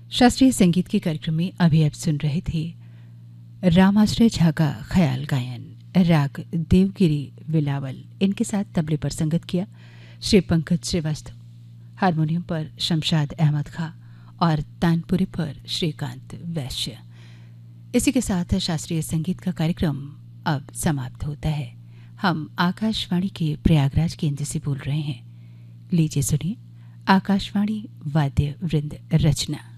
शास्त्रीय संगीत के कार्यक्रम में अभी आप सुन रहे थे रामाश्रय झा का ख्याल गायन, राग देवगिरी विलावल। इनके साथ तबले पर संगत किया श्री पंकज श्रीवास्तव, हारमोनियम पर शमशाद अहमद खां और तानपुरे पर श्रीकांत वैश्य। इसी के साथ शास्त्रीय संगीत का कार्यक्रम अब समाप्त होता है। हम आकाशवाणी के प्रयागराज केंद्र से बोल रहे हैं। लीजिए सुनिए आकाशवाणी वाद्य वृंद रचना।